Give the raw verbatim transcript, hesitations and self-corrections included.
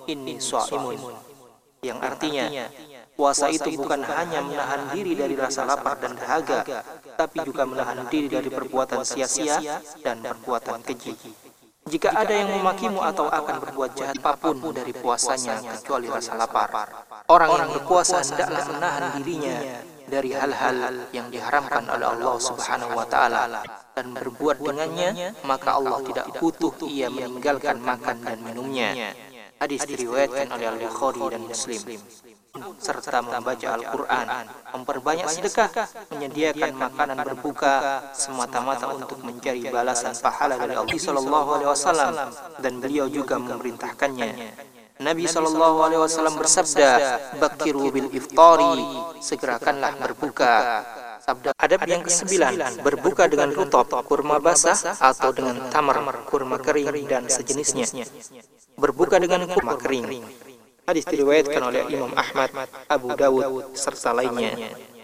inni sha'imun, yang artinya puasa itu bukan hanya menahan diri dari rasa lapar dan dahaga, tapi juga menahan diri dari perbuatan sia-sia dan perbuatan keji. Jika ada yang memakimu atau akan berbuat jahat apapun dari puasanya kecuali rasa lapar, orang yang berpuasa hendaklah menahan dirinya dari hal-hal yang diharamkan oleh Allah Subhanahu wa taala dan berbuat dengannya, maka Allah tidak butuh ia meninggalkan makan dan minumnya. Hadis diriwayatkan oleh Al-Bukhari dan Muslim. Serta membaca Al-Quran, memperbanyak sedekah, menyediakan makanan berbuka semata-mata untuk mencari balasan pahala dari Allah Sallallahu Alaihi Wasallam, dan beliau juga memerintahkannya. Nabi Sallallahu Alaihi Wasallam bersabda, "Bakiru bil iftari, segerakanlah berbuka." Sabda adab yang kesembilan, berbuka dengan rutab, kurma basah, atau dengan tamar, kurma kering dan sejenisnya. Berbuka dengan kurma kering. Hadis diriwayatkan oleh Imam Ahmad, Abu Dawud serta lainnya.